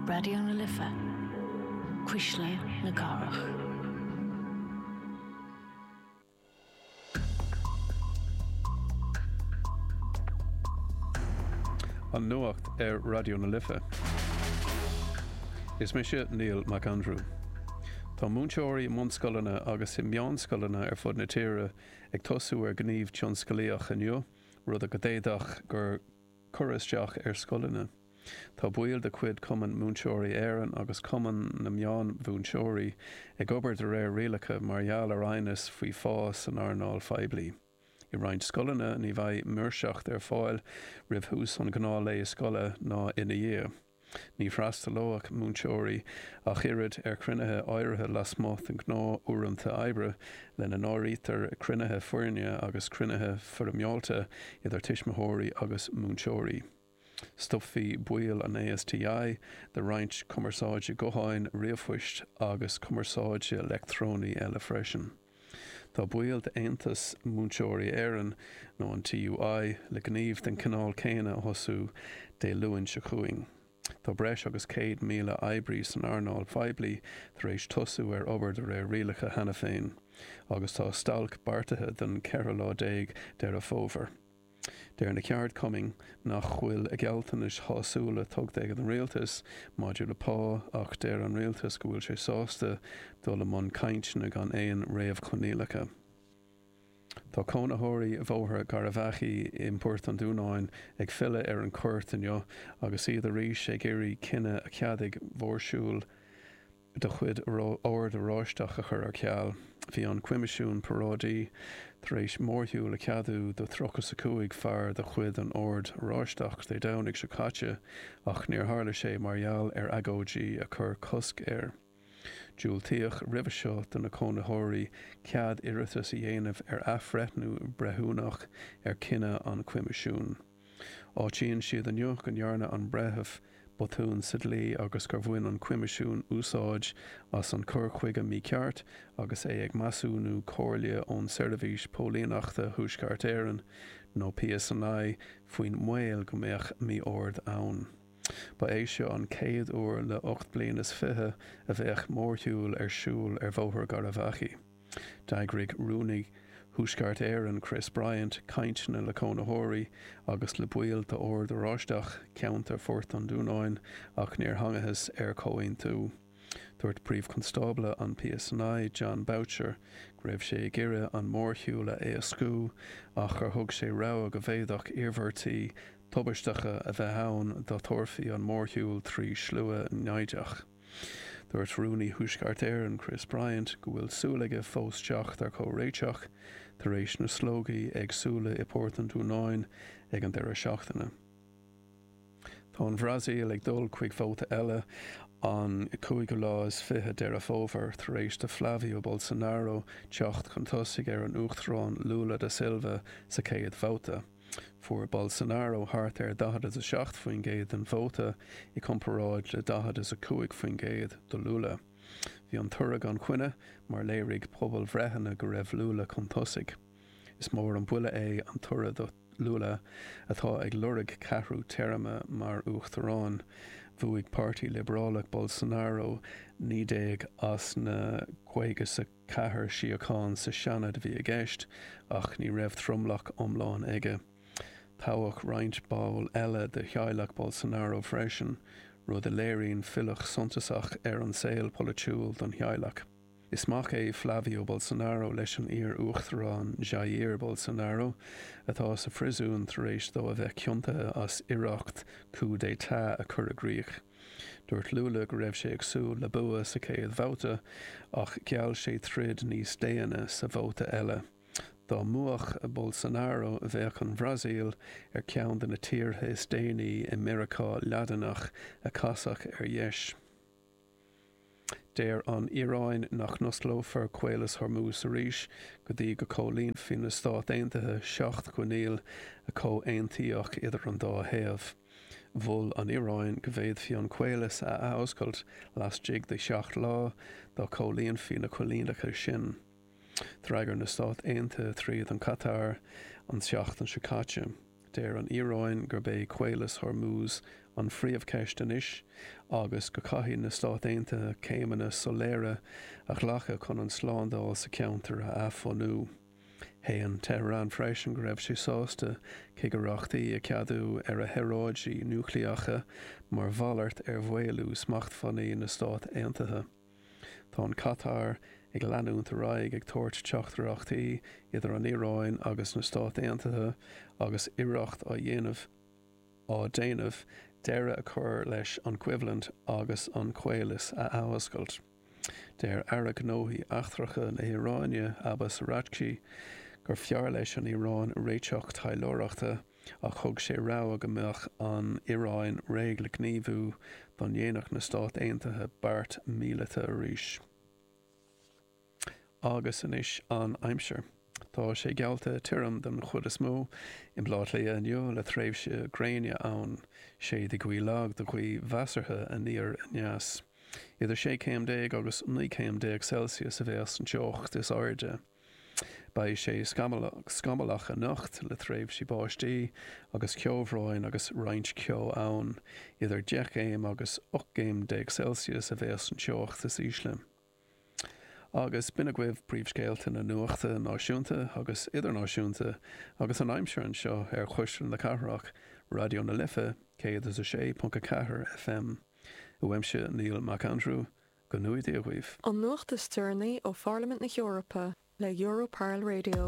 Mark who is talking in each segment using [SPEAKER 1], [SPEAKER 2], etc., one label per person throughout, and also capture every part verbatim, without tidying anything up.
[SPEAKER 1] Radio na Lifa, Quisle na Garach.
[SPEAKER 2] An nuacht ar Radio na Lifa. Is meise Neil McAndrew. Tá múnseoirí munscolanna agus imbeánscolanna ar fud na tíre ag tosú ar gníomh tionscalaíoch inniu, rud a go déadach gur choristeach ar scolanna. Tá buil de cuid cuman múnseoirí éireann agus cuman na meán bhúnseoirí ag obair de réir rialacha margheall ar aithnes faoi fás an airnáil feibli. I roiint scolanna ní bheidh muirseacht ar fáil ribh hús an gná le scola ná ina dhé. Ní freasta loach múnseoirí a chirid ar cruinnithe áirithe las moth an gná uaireanta oibre lena nárítar cruinnithe fuirne agus cruinnithe fuirmeálta idir tuismitheoirí agus múnseoirí. Stuffi buil an A S T I, de roiint cumarsáide goháin riamhfuist agus cumarsáide electróní eile freisin. Tá buil de Aontas múnseoirí éireann nó an T U I le gníomh den canál céine thosú dé luain se chuing. Tá breis agus céad míle oibrií san airnáil feibli tar éis tosú ar obair de réir rialacha hena féin, agus tá stalc bartathe den ceithre lá déag deir a fómhar. Deir na ceard coming nach chfuil a gealtanis thásúla tugta ag an rialtas, maidiú le pá ach deir an rialtas go bhfuil sé sásta dul am an caintne gan éon réamh chonílacha. Tá cónaitheoirí bhóthar gar a bheachaí import an dúnáin ag fille ar an cuirt inniu agus iad a rís ag éirí cinenne a ceadig mhórsúil de chuid ord a ráisteach a chur ar ceall. Bhí an cuimiisiún parádaí tar éis mórthú le ceadú do trochas a cuaig fear de chuid an ord ráisteach dé damhnig se caite ach níor tharla sé margheall ar agóidí a chur cosc air. Dúiltíoch ribh seo don na cónaitheoirí cead iiritas a dhéanamh ar athbhreithnú brethúnach ar cinenne an cuimiisiún. Áitíonn siad inniu go ndearna an brethamh botún sidlí agus gur bhain an cuimiisiún úsáid as an cur chuige mí ceart agus é ag measúnú cóirlia ón seirbhís póilíneachta thuaisceart éireann nó P S N I faoin mhaol go mbeadh mí ord ann. Ba é seo an céad uair le ocht bliain is fiche a bheith mórthúil ar siúil ar bhóthar gar a bheachaí. D'eagraigh Rooney thuaisceart éireann Chris Bryant caintne le cónaitheoirí agus le buil de ord a ráisteach ceannt ar fort an dúnáin ach níor hangathas ar cóhain tú. Dúirt príomh constabla an P S N I John Boucher go raibh sé gire an mórthúla é a scú ach gur thug sé rá go bhéadach iarmhairtaí tubaisteacha a bheith ann do torfií an mórthúil trí slua neideach. Dúirt Rooney thuaisceart éireann Chris Bryant go bhfuil súlaige fósteach ar chomhréiteach tar éis na slógaí ag súla i Port an Dúnáin ag an deire seachtaine. Tá an Bhrasaíl ag dul chuig fóta eile an cúig go lá is fiche deir a fómhar tar éis de Flavio Bolsonaro teacht chun tosaigh ar an uachtarán Lula da Silva sa céad fóta. Fuair Bolsonaro thart ar dahad is a seacht faoin géad an bhóta i comparáid le dahad is a cúig faoin géad do Lula. Bhí an turag an chuine mar léirigh pobal bhreithanna go raibh Lula chun tosaigh. Is mór an buile é an turad do Lula atá ag lurig ceathrú teirime mar uachtarán. Bhuaigh Pártaí Libreálach Bolsonaro ní déag as na chuige sa chathair síocháin sa seanad bhí a gceist ach ní raibh tromlach omláin aige. Tábhacht roinnt báil eile de cheadhlach Bolsonaro freisin, rud a léiríonn filleach suntasach ar an saol politiúil don cheadhlach. Is mac é Flavio Bolsonaro leis an ír uachtarán Jair Bolsonaro atá sa frisún tar éis dó a bheith ciontathe as ireacht coup d'état a chur a gríoch. Dúirt Lula go raibh sé ag súil le bua sa céad bhóta ach geall sé trid níos déana sa bhóta eile. Dá muach a Bolsonaro a bheith an Bhrasaíl ar ceann de na tíortha is déanaí i Miracá leadanach a casach ar dheis. Déir an Iráin nach noslófar Cuelas Hormuz a ríis go dtí go cólín fin na Stát Aontaithe seacht go níl a có aontaíoch idir an dá thaobh. Bhfuil an Iráin go bhféad fi an Cuelas a auscailt las jig de seacht lá dá cólíon fi na choilíneacha sin. D'fhreagar na Stát Aontaithe tríad an Qatar an seacht an Shikatje. Déir an Iráin gur bé Cuelas Hormuz an phríomh ceist inis, agus go caithfí na Stát Aontaithe céimeanna soléire a chhlacha chun an sláindáil sa ceantar a afonú. Héan Teherán freisin go raibh sé sásta cé go reachtaí a ceadú ar a heróidí núcleacha mar bhallart ar bhfuilú smacht fannaí na Stát Aontaithe. Tá an Qatar ag leanúnta raig ag tuairt teachtarachtaí idir an Iráin agus na Stát Aontaithe agus iireacht á dhéanamh á déanamh deire a chur leis an cuivalent agus an chvéalas a áhascailt. Déir ara gnóthaí achtracha na Iráine Abbas Araghchi gur fear leis an Irán réiteach tailóireachta a thug sé rá go mbeadh an Iráin réig le gníomhú don dhéanach na Stát Aontaithe bart míleata arís. Agus inis an Aimseir. Tá sé gealta tirim don chud is mó in bláit le aniu le tréimhse gréine ann sé de ghuí lag do ghuí bheasartha a níor neas. Idir sé céim déag agus ní céim déag Celsius a bheits an teocht is áirde. Ba sé scamalach a nacht le tréimh sí báistí agus ceomhráin agus roinnt ceo ann idir deich céim agus och céim déag Celsius a bheits an teocht is ísle. Agus bina gcuibh príomhscéalta na nuachta náisiúnta agus idirnáisiúnta agus an aimseir an seo ar chuisteann le cathrach Radio na Lifa céad is a sé punca cethair F M. Uimse Neil McAndrew go nuaidí a gcuibh.
[SPEAKER 3] An nuachta stearnaí ó Parliament na Eorpa le Europarl Radio.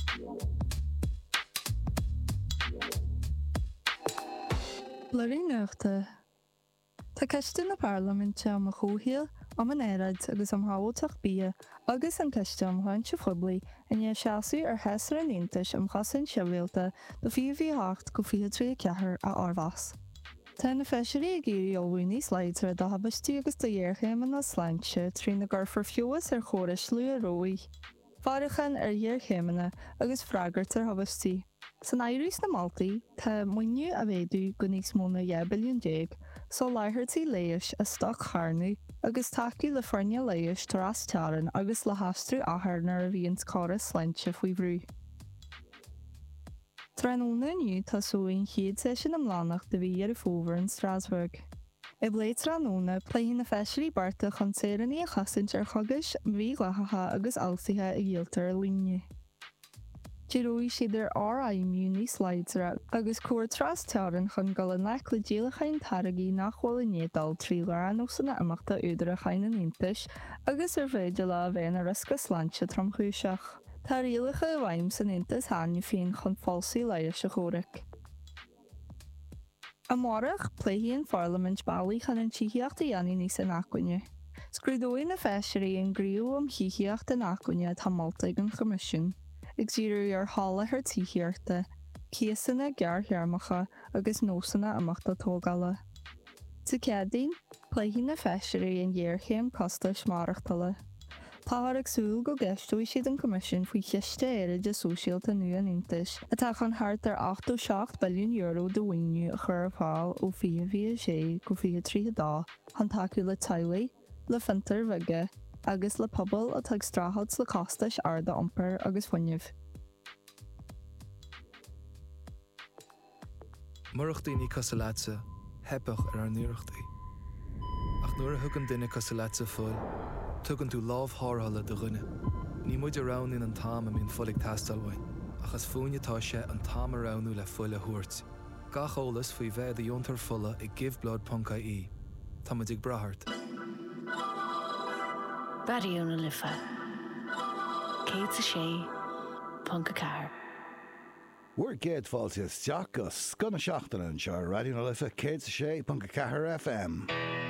[SPEAKER 4] Blurry nuachta. Tá ceiste na Parlamente am a chóthaíl am an éad agus am hábhailteach bia agus an ceiste am haintse phoblaí in é seaasú ar heasar an Aontais am chasan seabhéalta do fíomh acht go fiad trí cethair a árbhas. Tá na feisirí a géirí olbhaí níos leidir a habastí agus do dhéirchéim na sláinte trí na gurfar fiúas ar chóris lu a róí. Farachan ar dhéirchéimena agus freagart ar habastí. San éiris na Maltaí tá muinniú a bhéadú go níos móna dheich billiún déag, so láithirtí léis a stoc charnú agus tací le forne léis tar as tearan agus le hastrú athairnar a bhíon cáras sláinte faoi bhrú. Tréanúna nniu tá súin chiad sé sin am lánach de bhí ar a fómhar in Strasbourg. I bléid tréanúna pléhí na feisirí barta chun séireanní a chasaint ar chugas bhí glathatha agus alsaithe i ghialtar a líne. Díróí siidir á aimimiú níos leidre agus cuair tras tearan chun go le neic le díalachain taragaí nach bhfuil inédal trí le nó sanna amachta údar a chain an Aontais agus ar bhéidir le a bhéin a risca sláinte tromchúiseach. Tá rialacha a bhaim san Aontas hainniu féin chun fásaí leiris a chóric. Amárach pléhíonn Parliament bailí chun an tííocht a dhéanaí níos an accuine. Scrúdóí na feisirí an gríú am chiíocht an accuine tá Malta ag an Comisiún. Ag zíú ar hála ar tííochta, cíasanna gearthearmacha agus nósanna amachta tógala. Sa ceadaín, pléhíonn na feisirí an dhéirchéim costa smáireachtaile. Tá ag súil go geistúí siad an Comisiún faoi cheiste éireide sóisialta nua an Aontais, atá chun thart ar ocht ó seacht billiún euro do bhainniú a chur fáil ó fíomh sé go fiad trí dá, chun taú le tailaí, le fintar bhige, agus le pobl a tag stráthad le costais arda iompar agus fuinneamh.
[SPEAKER 5] Murachtaí ní cosaláitse, hebach ar an nuachtaí. Ach nuair a thugann duine cosaláitse fuil, tugann tú lámhthárthala do dhuine. Ní muid arán in an táim am íon fulig teastalhain, achas fúinetá sé an táim aránú le fuile thuairt. Gach ólas faoi bheith a diontar fulla i giveblood punca í. Tá muid ag brathart.
[SPEAKER 1] Radio na Lifa. Céad sa sé, punca cethair.
[SPEAKER 6] We're géad fáilte isteach go scona seachtainna an seo Radio na Lifa céad sa sé punca cethair F M.